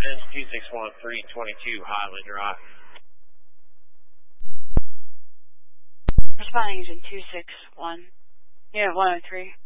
It's 261322 Highland Drive. Responding agent 261. Yeah, 103.